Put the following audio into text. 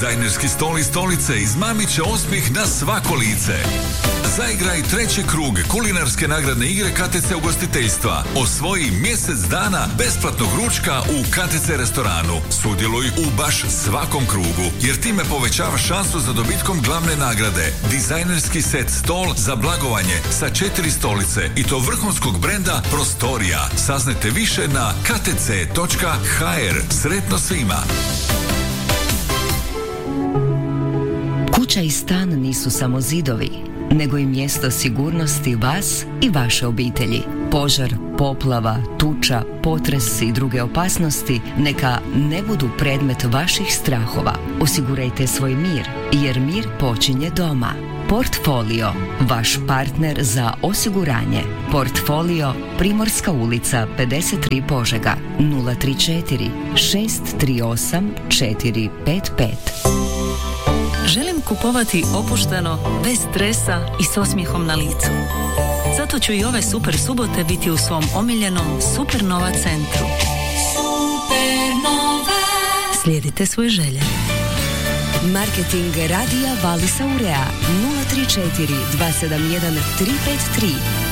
Dizajnerski stol i stolice izmamit će osmijeh na svako lice. Zaigraj treći krug kulinarske nagradne igre KTC ugostiteljstva. Osvoji mjesec dana besplatnog ručka u KTC restoranu. Sudjeluj u baš svakom krugu, jer time povećava šansu za dobitkom glavne nagrade. Dizajnerski set stol za blagovanje sa 4 stolice i to vrhunskog brenda Prostorija. Saznajte više na ktc.hr. Sretno svima! Kuća i stan nisu samo zidovi, nego i mjesto sigurnosti vas i vaše obitelji. Požar, poplava, tuča, potres i druge opasnosti neka ne budu predmet vaših strahova. Osigurajte svoj mir, jer mir počinje doma. Portfolio, vaš partner za osiguranje. Portfolio, Primorska ulica 53 Požega, 034 638 455. Želim kupovati opušteno, bez stresa i s osmijehom na licu. Zato ću i ove super subote biti u svom omiljenom Supernova centru. Supernova. Slijedite svoje želje. Marketing radija Valisa Urea 034 271 353